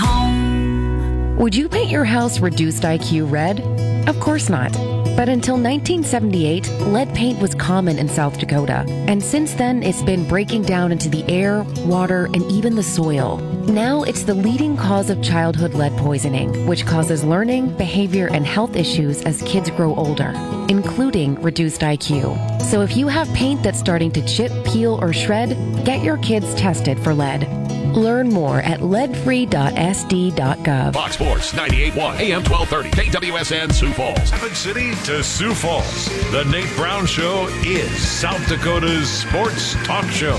Speaker 24: home.
Speaker 26: Would you paint your house reduced IQ red? Of course not. But until 1978, lead paint was common in South Dakota. And since then, it's been breaking down into the air, water, and even the soil. Now it's the leading cause of childhood lead poisoning, which causes learning, behavior, and health issues as kids grow older, including reduced IQ. So if you have paint that's starting to chip, peel, or shred, get your kids tested for lead. Learn more at leadfree.sd.gov.
Speaker 3: Fox Sports 98.1 AM 1230 KWSN Sioux Falls. Rapid City to Sioux Falls. The Nate Brown Show is South Dakota's sports talk show.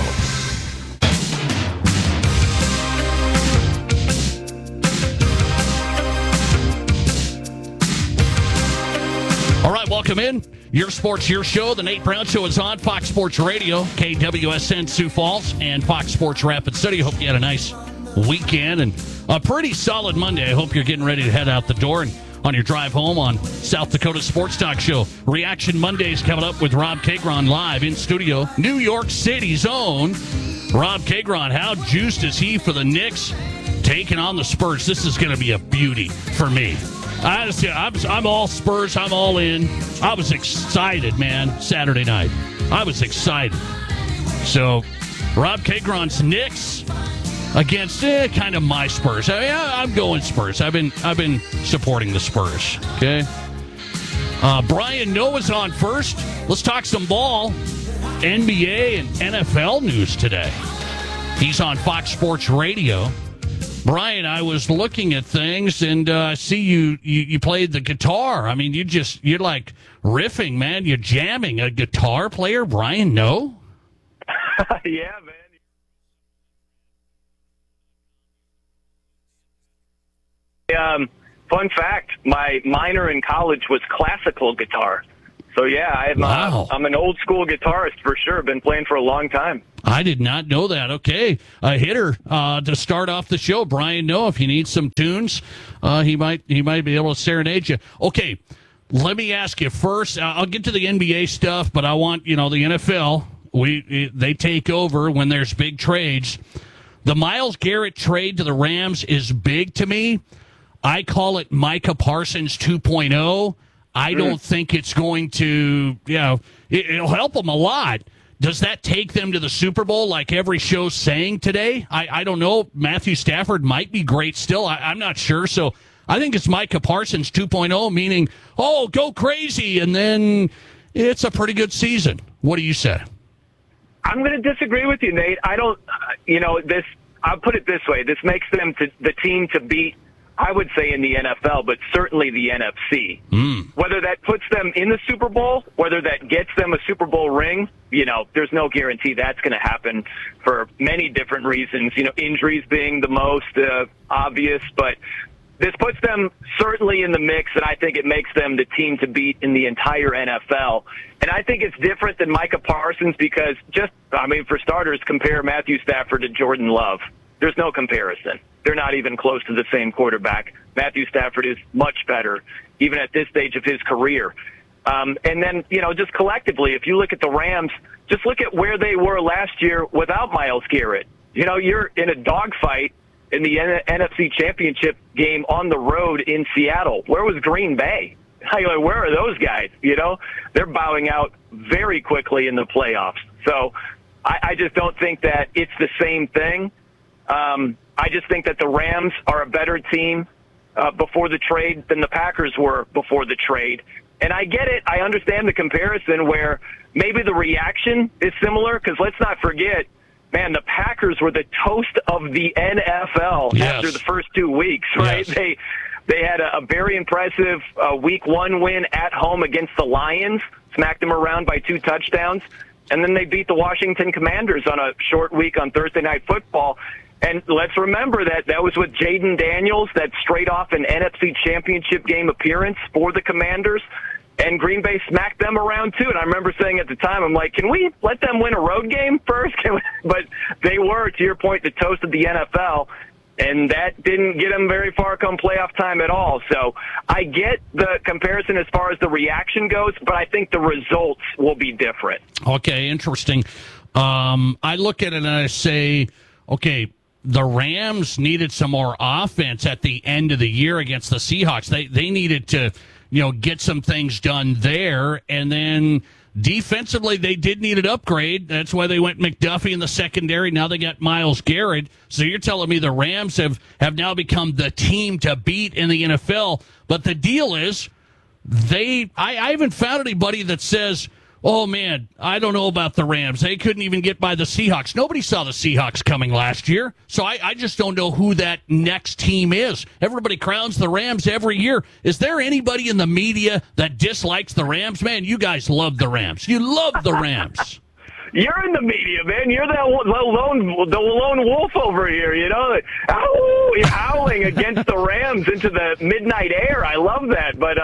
Speaker 6: All right, welcome in. Your sports, your show. The Nate Brown Show is on Fox Sports Radio, KWSN Sioux Falls, and Fox Sports Rapid City. Hope you had a nice weekend and a pretty solid Monday. I hope you're getting ready to head out the door and on your drive home on South Dakota Sports Talk Show. Reaction Mondays coming up with Rob Kagron live in studio. New York City's own Rob Kagron. How juiced is he for the Knicks taking on the Spurs? This is going to be a beauty for me. Honestly, I'm all Spurs. I'm all in. I was excited, man, Saturday night. I was excited. So, Rob Kagron's Knicks against kind of my Spurs. I'm going Spurs. I've been supporting the Spurs. Okay. Brian Noah's on first. Let's talk some ball, NBA and NFL news today. He's on Fox Sports Radio. Brian, I was looking at things and I see you played the guitar. I mean, you're like riffing, man. You're jamming. A guitar player, Brian Noah?
Speaker 1: Yeah, man. Fun fact, my minor in college was classical guitar. So, yeah, I'm an old-school guitarist for sure. Been playing for a long time.
Speaker 6: I did not know that. Okay, a hitter to start off the show. Brian Noah, if you need some tunes, he might be able to serenade you. Okay, let me ask you first. I'll get to the NBA stuff, but I want, the NFL. They take over when there's big trades. The Myles Garrett trade to the Rams is big to me. I call it Micah Parsons 2.0. I don't think it's going to, it'll help them a lot. Does that take them to the Super Bowl like every show's saying today? I don't know. Matthew Stafford might be great still. I'm not sure. So I think it's Micah Parsons 2.0, meaning, go crazy, and then it's a pretty good season. What do you say?
Speaker 1: I'm going to disagree with you, Nate. I don't, I'll put it this way. This makes them the team to beat, I would say, in the NFL, but certainly the NFC. Whether that puts them in the Super Bowl, whether that gets them a Super Bowl ring, there's no guarantee that's going to happen for many different reasons. Injuries being the most obvious, but this puts them certainly in the mix, and I think it makes them the team to beat in the entire NFL. And I think it's different than Micah Parsons because for starters, compare Matthew Stafford to Jordan Love. There's no comparison. They're not even close to the same quarterback. Matthew Stafford is much better, even at this stage of his career. And then, just collectively, if you look at the Rams, just look at where they were last year without Myles Garrett. You're in a dogfight in the NFC Championship game on the road in Seattle. Where was Green Bay? Where are those guys? They're bowing out very quickly in the playoffs. So I just don't think that it's the same thing. I just think that the Rams are a better team before the trade than the Packers were before the trade. And I get it. I understand the comparison where maybe the reaction is similar because let's not forget, man, the Packers were the toast of the NFL after the first 2 weeks, right? Yes. They had a very impressive Week 1 win at home against the Lions, smacked them around by 2 touchdowns, and then they beat the Washington Commanders on a short week on Thursday Night Football. And let's remember that was with Jaden Daniels, that straight off an NFC Championship game appearance for the Commanders. And Green Bay smacked them around, too. And I remember saying at the time, I'm like, can we let them win a road game first? But they were, to your point, the toast of the NFL. And that didn't get them very far come playoff time at all. So I get the comparison as far as the reaction goes, but I think the results will be different.
Speaker 6: Okay, interesting. I look at it and I say, okay, the Rams needed some more offense at the end of the year against the Seahawks. They needed to, get some things done there. And then defensively, they did need an upgrade. That's why they went McDuffie in the secondary. Now they got Myles Garrett. So you're telling me the Rams have now become the team to beat in the NFL. But the deal is, I haven't found anybody that says, oh, man, I don't know about the Rams. They couldn't even get by the Seahawks. Nobody saw the Seahawks coming last year. So I just don't know who that next team is. Everybody crowns the Rams every year. Is there anybody in the media that dislikes the Rams? Man, you guys love the Rams. You love the Rams.
Speaker 1: You're in the media, man. You're the lone wolf over here, You're howling against the Rams into the midnight air. I love that. But,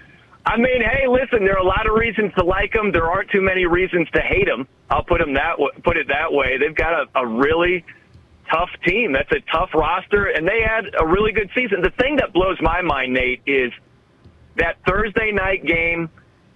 Speaker 1: hey, listen, there are a lot of reasons to like them. There aren't too many reasons to hate them. I'll put it that way. They've got a really tough team. That's a tough roster, and they had a really good season. The thing that blows my mind, Nate, is that Thursday night game.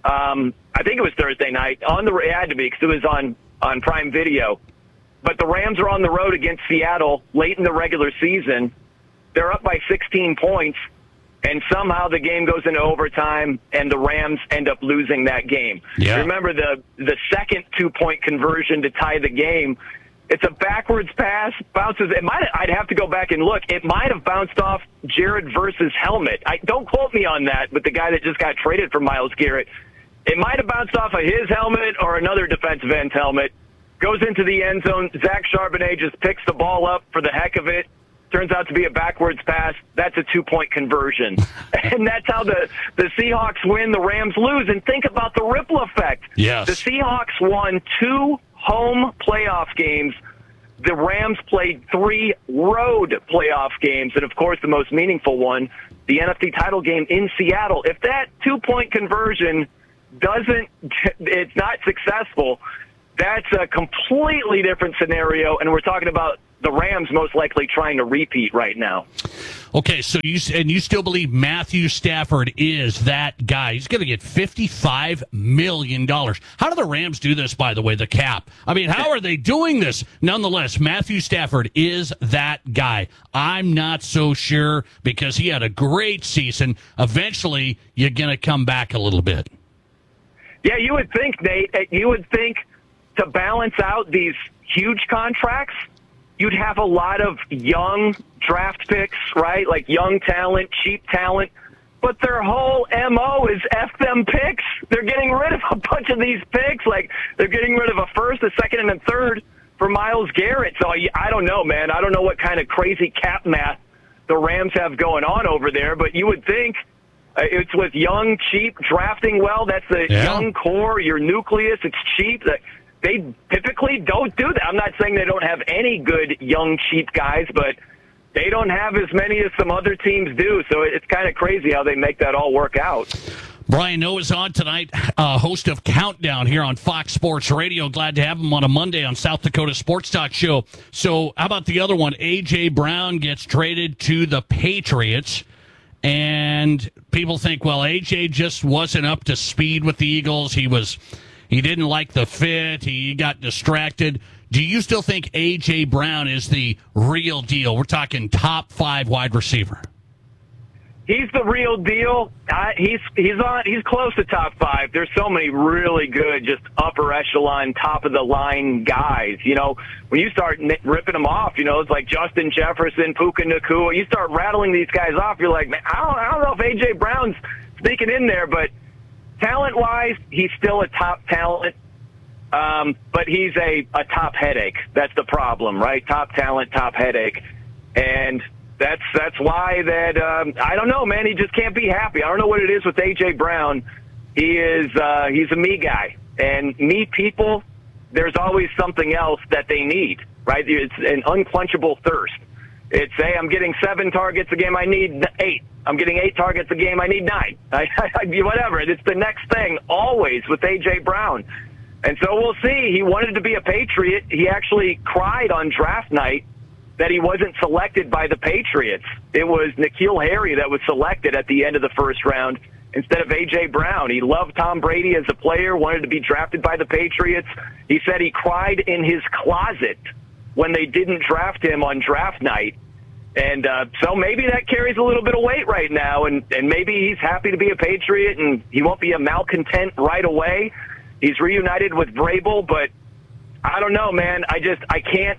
Speaker 1: I think it was Thursday night. It had to be because it was on Prime Video. But the Rams are on the road against Seattle late in the regular season. They're up by 16 points. And somehow the game goes into overtime, and the Rams end up losing that game. Yeah. Remember the second 2-point conversion to tie the game, It's a backwards pass, bounces. I'd have to go back and look. It might have bounced off Jared Verse's helmet. Don't quote me on that, but the guy that just got traded for Myles Garrett. It might have bounced off of his helmet or another defensive end's helmet. Goes into the end zone. Zach Charbonnet just picks the ball up for the heck of it. Turns out to be a backwards pass. That's a 2-point conversion. And that's how the Seahawks win, the Rams lose. And think about the ripple effect.
Speaker 6: Yes.
Speaker 1: The Seahawks won 2 home playoff games. The Rams played 3 road playoff games. And, of course, the most meaningful one, the NFC title game in Seattle. If that 2-point conversion it's not successful, that's a completely different scenario. And we're talking about the Rams most likely trying to repeat right now.
Speaker 6: Okay, so you still believe Matthew Stafford is that guy? He's going to get $55 million. How do the Rams do this, by the way, the cap? I mean, how are they doing this? Nonetheless, Matthew Stafford is that guy. I'm not so sure because he had a great season. Eventually, you're going to come back a little bit.
Speaker 1: Yeah, you would think, Nate, you would think to balance out these huge contracts, you'd have a lot of young draft picks, right? Like young talent, cheap talent. But their whole MO is F them picks. They're getting rid of a bunch of these picks. Like they're getting rid of a first, a second, and a third for Myles Garrett. So I don't know, man. I don't know what kind of crazy cap math the Rams have going on over there. But you would think it's with young, cheap, drafting well. That's the young core, your nucleus. It's cheap. They typically don't do that. I'm not saying they don't have any good young, cheap guys, but they don't have as many as some other teams do. So it's kind of crazy how they make that all work out.
Speaker 6: Brian Noah's on tonight, host of Countdown here on Fox Sports Radio. Glad to have him on a Monday on South Dakota Sports Talk Show. So how about the other one? A.J. Brown gets traded to the Patriots. And people think, well, A.J. just wasn't up to speed with the Eagles. He didn't like the fit. He got distracted. Do you still think A.J. Brown is the real deal? We're talking top 5 wide receiver.
Speaker 1: He's the real deal. He's close to top 5. There's so many really good, just upper echelon, top of the line guys. You know, when you start ripping them off, you know, it's like Justin Jefferson, Puka Nacua. You start rattling these guys off. You're like, man, I don't know if A.J. Brown's sneaking in there, but talent-wise, he's still a top talent, but he's a top headache. That's the problem, right? Top talent, top headache. And that's why I don't know, man. He just can't be happy. I don't know what it is with A.J. Brown. He's a me guy. And me people, there's always something else that they need, right? It's an unquenchable thirst. It's, hey, I'm getting 7 targets a game, I need 8. I'm getting 8 targets a game, I need 9. Whatever. It's the next thing, always, with A.J. Brown. And so we'll see. He wanted to be a Patriot. He actually cried on draft night that he wasn't selected by the Patriots. It was N'Keal Harry that was selected at the end of the first round instead of A.J. Brown. He loved Tom Brady as a player, wanted to be drafted by the Patriots. He said he cried in his closet when they didn't draft him on draft night. And so maybe that carries a little bit of weight right now, and maybe he's happy to be a Patriot, and he won't be a malcontent right away. He's reunited with Vrabel, but I don't know, man. I can't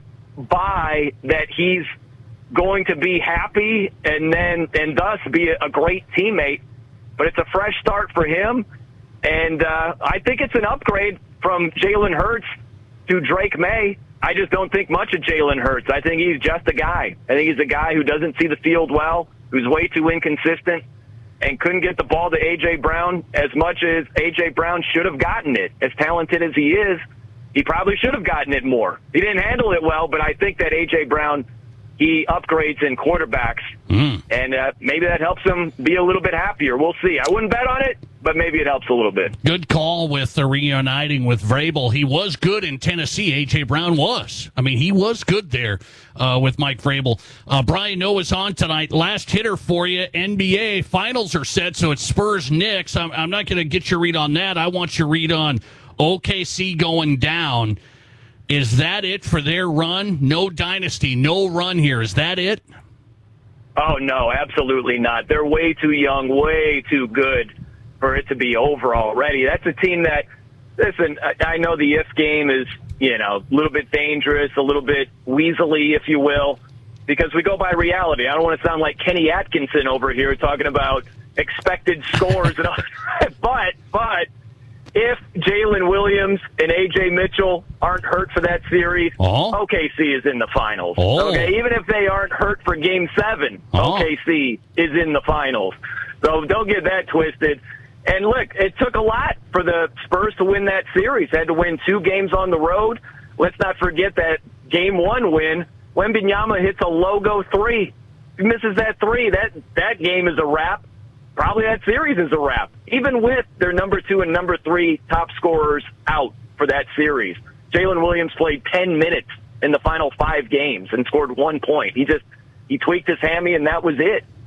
Speaker 1: buy that he's going to be happy and thus be a great teammate. But it's a fresh start for him, and I think it's an upgrade from Jalen Hurts to Drake May. I just don't think much of Jalen Hurts. I think he's just a guy. I think he's a guy who doesn't see the field well, who's way too inconsistent, and couldn't get the ball to A.J. Brown as much as A.J. Brown should have gotten it. As talented as he is, he probably should have gotten it more. He didn't handle it well, but I think that A.J. Brown, he upgrades in quarterbacks, and maybe that helps him be a little bit happier. We'll see. I wouldn't bet on it, but maybe it helps a little bit.
Speaker 6: Good call with the reuniting with Vrabel. He was good in Tennessee. A.J. Brown was. I mean, he was good there with Mike Vrabel. Brian Noah's on tonight. Last hitter for you. NBA finals are set, so it's Spurs-Knicks. I'm not going to get your read on that. I want your read on OKC going down. Is that it for their run? No dynasty, no run here. Is that it?
Speaker 1: Oh, no, absolutely not. They're way too young, way too good for it to be over already. That's a team that, listen, I know the if game is a little bit dangerous, a little bit weaselly, if you will, because we go by reality. I don't want to sound like Kenny Atkinson over here talking about expected scores and all. But if Jalen Williams and A.J. Mitchell aren't hurt for that series, OKC is in the finals. Okay, even if they aren't hurt for Game 7, OKC is in the finals. So don't get that twisted. And look, it took a lot for the Spurs to win that series. They had to win 2 games on the road. Let's not forget that Game 1 win, Wembanyama hits a logo 3. If he misses that 3, that game is a wrap. Probably that series is a wrap, even with their number 2 and number 3 top scorers out for that series. Jalen Williams played 10 minutes in the final 5 games and scored 1 point. He tweaked his hammy, and that was it.